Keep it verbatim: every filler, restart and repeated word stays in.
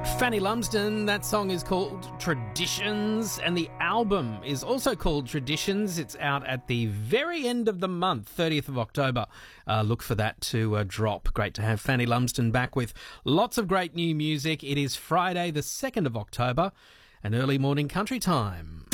Fanny Lumsden, that song is called Traditions, and the album is also called Traditions. It's out at the very end of the month, thirtieth of October. Uh, look for that to uh, drop. Great to have Fanny Lumsden back with lots of great new music. It is Friday, the second of October, and early morning country time.